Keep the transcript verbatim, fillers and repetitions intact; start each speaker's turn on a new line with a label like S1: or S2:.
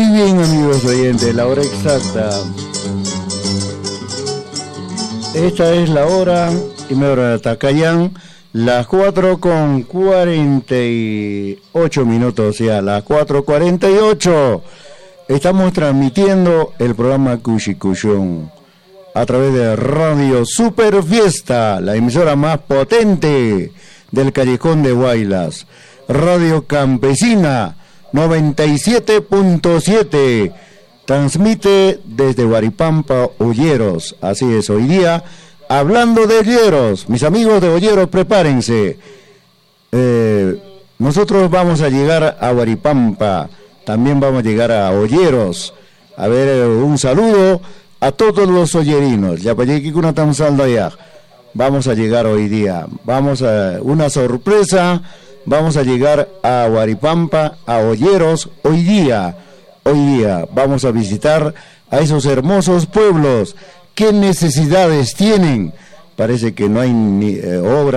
S1: bien, amigos oyentes, la hora exacta. Esta es la hora, y me hora de Tacayán, las cuatro con cuarenta y ocho minutos, ya, las cuatro cuarenta y ocho. Estamos transmitiendo el programa Cuchicuchón a través de Radio Super Fiesta, la emisora más potente del Callejón de Huaylas. Radio Campesina noventa y siete punto siete, transmite desde Huaripampa, Olleros. Así es, hoy día, hablando de Olleros, mis amigos de Olleros, prepárense. Eh, nosotros vamos a llegar a Huaripampa, también vamos a llegar a Olleros. A ver, un saludo a todos los ollerinos. Ya para que no estamos allá. Vamos a llegar hoy día, vamos a una sorpresa. Vamos a llegar a Huaripampa, a Olleros, hoy día, hoy día vamos a visitar a esos hermosos pueblos. ¿Qué necesidades tienen? Parece que no hay ni, eh, obra.